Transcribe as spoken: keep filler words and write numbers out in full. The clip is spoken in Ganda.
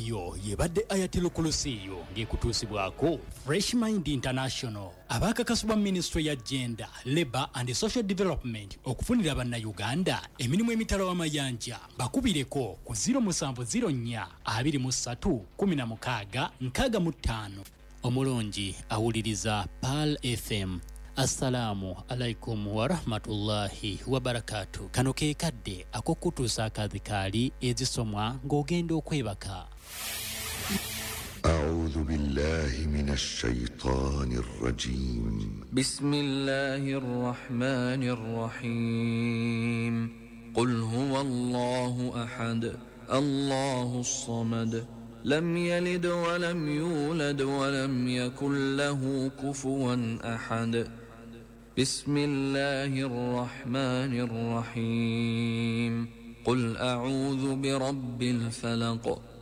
eyo yebadde Ayatul Kursiyo ng'ekutuusibwako Fresh Mind International abakakasibwa Ministry ya Gender, Labour and Social Development okufunira bannayuganda emirimu emitala w'amayanja bakubireko ku zero seven zero four two three one six six five. Omulongi awuliriza Pearl F M. Assalamu alaikum wa rahmatullahi wa barakatuh. Kano ke kadde akokutuusa akadhikali ezisomwa ng'ogenda okwebaka. أعوذ بالله من الشيطان الرجيم. بسم الله الرحمن الرحيم. قل هو الله أحد الله الصمد لم يلد ولم يولد ولم يكن له كفوا أحد. بسم الله الرحمن الرحيم. قل أعوذ برب الفلق